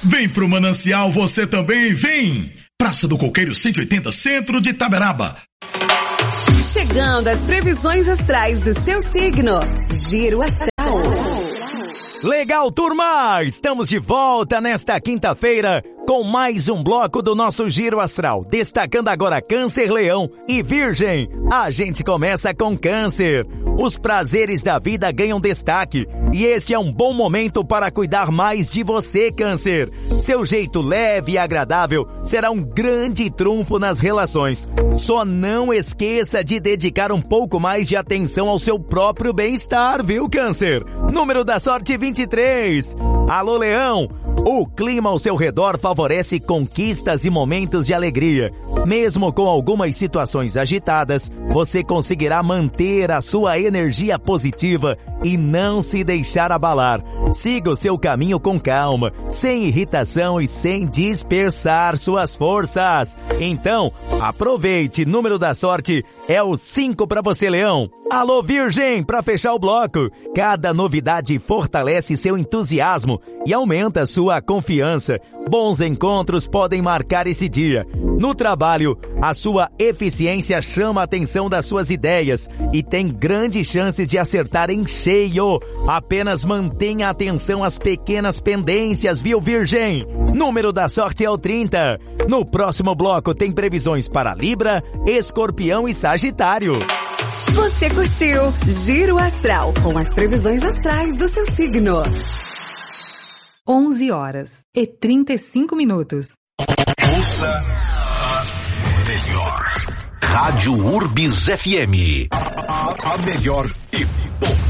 Vem pro Manancial você também, vem! Praça do Coqueiro 180, centro de Itaberaba. Chegando às previsões astrais do seu signo. Giro Astral. Legal, turma! Estamos de volta nesta quinta-feira com mais um bloco do nosso Giro Astral, destacando agora Câncer, Leão e Virgem. A gente começa com Câncer. Os prazeres da vida ganham destaque e este é um bom momento para cuidar mais de você, Câncer. Seu jeito leve e agradável será um grande trunfo nas relações. Só não esqueça de dedicar um pouco mais de atenção ao seu próprio bem-estar, viu, Câncer? Número da sorte 23. Alô, Leão! O clima ao seu redor favorece conquistas e momentos de alegria. Mesmo com algumas situações agitadas, você conseguirá manter a sua energia positiva e não se deixar abalar. Siga o seu caminho com calma, sem irritação e sem dispersar suas forças. Então, aproveite. Número da sorte é o 5 para você, Leão. Alô, Virgem, para fechar o bloco. Cada novidade fortalece seu entusiasmo e aumenta sua confiança. Bons encontros podem marcar esse dia. No trabalho, a sua eficiência chama a atenção das suas ideias e tem grandes chances de acertar em cheio. Apenas mantenha atenção às pequenas pendências, viu, Virgem? Número da sorte é o 30. No próximo bloco tem previsões para Libra, Escorpião e Sagitário. Você curtiu Giro Astral com as previsões astrais do seu signo. 11h35. Ouça a melhor Rádio Urbis FM. A melhor e